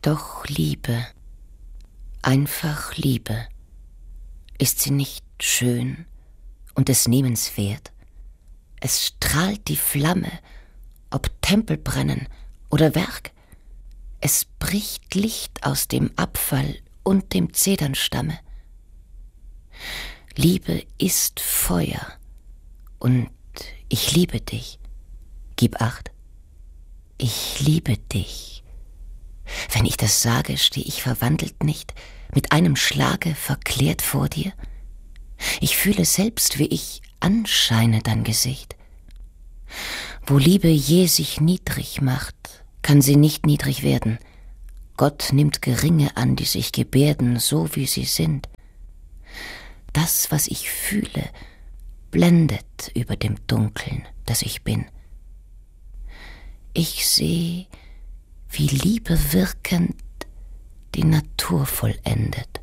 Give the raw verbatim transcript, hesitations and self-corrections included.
Doch Liebe, einfach Liebe, ist sie nicht schön und des Nehmens wert? Es strahlt die Flamme, ob Tempel brennen oder Werk. Es bricht Licht aus dem Abfall und dem Zedernstamme. Liebe ist Feuer und ich liebe dich. Gib acht, ich liebe dich. Wenn ich das sage, steh ich verwandelt nicht, mit einem Schlage verklärt vor dir? Ich fühle selbst, wie ich anscheine dein Gesicht. Wo Liebe je sich niedrig macht, kann sie nicht niedrig werden. Gott nimmt Geringe an, die sich gebärden, so wie sie sind. Das, was ich fühle, blendet über dem Dunkeln, das ich bin. Ich seh, wie Liebe wirkend die Natur vollendet.